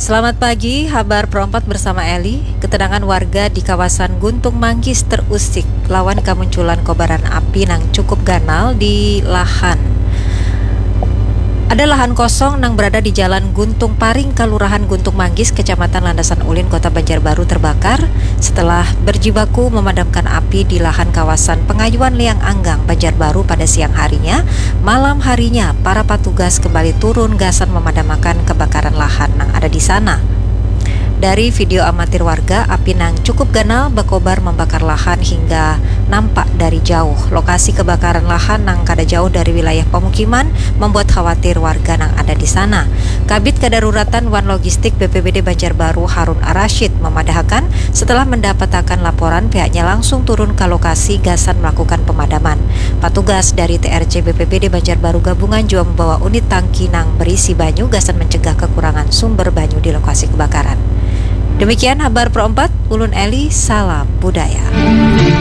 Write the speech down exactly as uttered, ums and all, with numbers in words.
Selamat pagi, Habar Perempat bersama Eli. Ketenangan warga di kawasan Guntung Manggis terusik lawan kemunculan kobaran api yang cukup ganal di lahan. Ada lahan kosong yang berada di Jalan Guntung Paring, Kelurahan Guntung Manggis, Kecamatan Landasan Ulin, Kota Banjarbaru terbakar setelah berjibaku memadamkan api di lahan kawasan Pengayuan Liang Anggang, Banjarbaru pada siang harinya. Malam harinya, para petugas kembali turun gasan memadamkan kebakaran lahan yang ada di sana. Dari video amatir warga, api nang cukup ganal berkobar membakar lahan hingga nampak dari jauh. Lokasi kebakaran lahan nang kada jauh dari wilayah pemukiman membuat khawatir warga nang ada di sana. Kabid Kedaruratan Wan Logistik B P B D Banjarbaru Harun Ar-Rasyid memadahkan setelah mendapatkan laporan pihaknya langsung turun ke lokasi gasan melakukan pemadaman. Petugas dari T R C B P B D Banjarbaru gabungan juga membawa unit tangki nang berisi banyu gasan mencegah kekurangan sumber banyu di lokasi kebakaran. Demikian Habar Perempat, Ulun Eli, salam budaya.